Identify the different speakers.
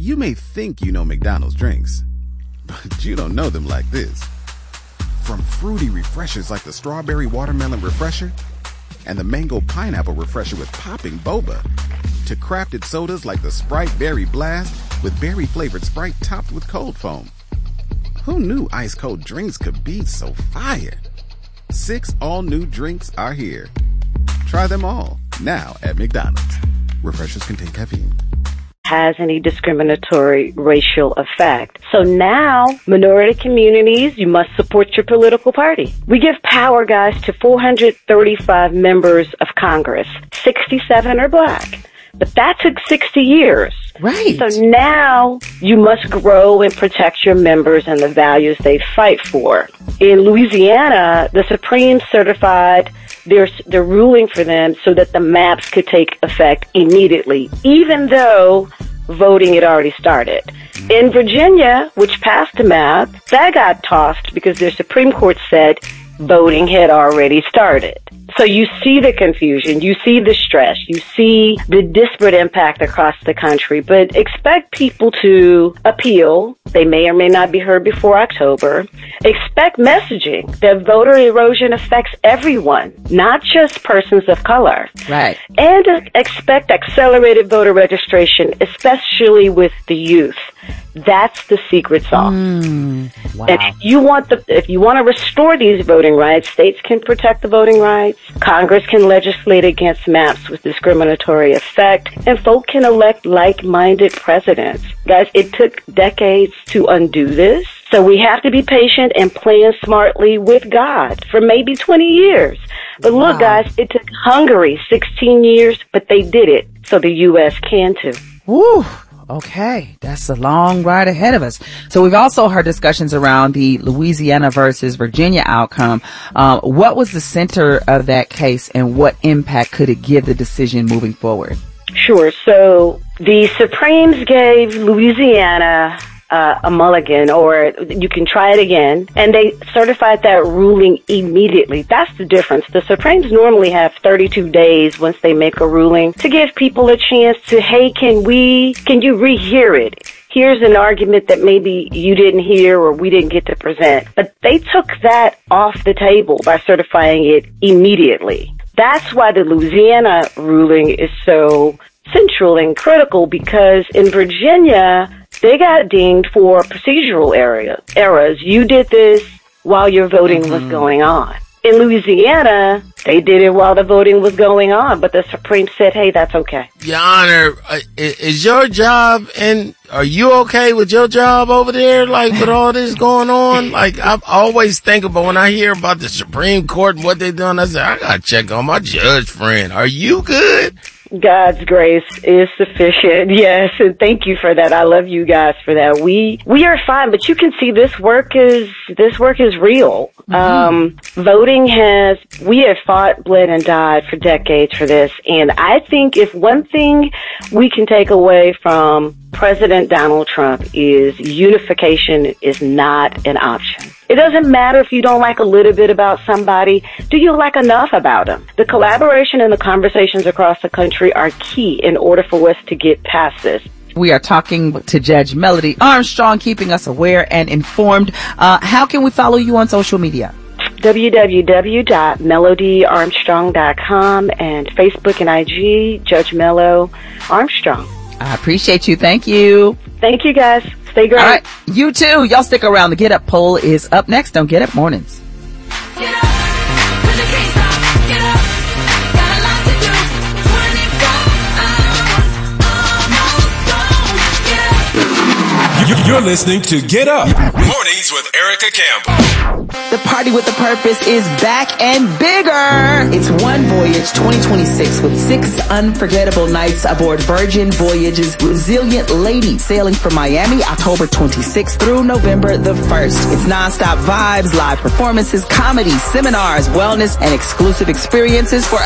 Speaker 1: You may think you know McDonald's drinks, but you don't know them like this. From fruity refreshers like the Strawberry Watermelon Refresher and the Mango Pineapple Refresher with popping boba, to crafted sodas like the Sprite Berry Blast with berry-flavored Sprite topped with cold foam. Who knew ice-cold drinks could be so fire? 6 all-new drinks are here. Try them all, now at McDonald's. Refreshers contain caffeine.
Speaker 2: Has any discriminatory racial effect. So now, minority communities, you must support your political party. We give power, guys, to 435 members of Congress. 67 are black. But that took 60 years.
Speaker 3: Right.
Speaker 2: So now you must grow and protect your members and the values they fight for. In Louisiana, the Supreme certified their ruling for them so that the maps could take effect immediately, even though voting had already started. In Virginia, which passed the map, that got tossed because their Supreme Court said voting had already started. So you see the confusion, you see the stress, you see the disparate impact across the country, but expect people to appeal. They may or may not be heard before October. Expect messaging that voter erosion affects everyone, not just persons of color.
Speaker 3: Right.
Speaker 2: And expect accelerated voter registration, especially with the youth. That's the secret sauce.
Speaker 3: Wow.
Speaker 2: And if you want to restore these voting rights, states can protect the voting rights. Congress can legislate against maps with discriminatory effect, and folk can elect like-minded presidents. Guys, it took decades to undo this, so we have to be patient and plan smartly with God for maybe 20 years. But look, guys, it took Hungary 16 years, but they did it, so the U.S. can too.
Speaker 3: Woo. Okay, that's a long ride ahead of us. So we've also heard discussions around the Louisiana versus Virginia outcome. What was the center of that case, and what impact could it give the decision moving forward?
Speaker 2: Sure. So the Supremes gave Louisiana a mulligan, or you can try it again, and they certified that ruling immediately. That's the difference. The Supremes normally have 32 days once they make a ruling to give people a chance to, hey, can you rehear it? Here's an argument that maybe you didn't hear or we didn't get to present. But they took that off the table by certifying it immediately. That's why the Louisiana ruling is so central and critical, because in Virginia, they got dinged for procedural errors. You did this while your voting was going on. In Louisiana, they did it while the voting was going on, but the Supreme said, hey, that's okay.
Speaker 4: Your Honor, is your job, and are you okay with your job over there, like, with all this going on? Like, I always think about when I hear about the Supreme Court and what they're doing, I say, I gotta check on my judge friend. Are you good?
Speaker 2: God's grace is sufficient. Yes, and thank you for that. I love you guys for that. We are fine, but you can see this work is real. Voting we have fought, bled, and died for decades for this, and I think if one thing we can take away from President Donald Trump is unification is not an option. It doesn't matter if you don't like a little bit about somebody. Do you like enough about them? The collaboration and the conversations across the country are key in order for us to get past this.
Speaker 3: We are talking to Judge Melody Armstrong, keeping us aware and informed. How can we follow you on social media?
Speaker 2: www.melodyarmstrong.com and Facebook and IG, Judge Mello Armstrong.
Speaker 3: I appreciate you. Thank you.
Speaker 2: Thank you, guys. Stay great.
Speaker 3: All right. You too. Y'all stick around. The Get Up poll is up next on Get Up Mornings.
Speaker 5: Get up. Get up. Got a lot to do. 24 hours. Almost gone. Get up.
Speaker 6: You're listening to Get Up Mornings with Erica Campbell.
Speaker 3: The party with a purpose is back and bigger. It's One Voyage 2026 with 6 unforgettable nights aboard Virgin Voyage's Resilient Lady, sailing from Miami October 26th through November the 1st. It's nonstop vibes, live performances, comedy, seminars, wellness, and exclusive experiences for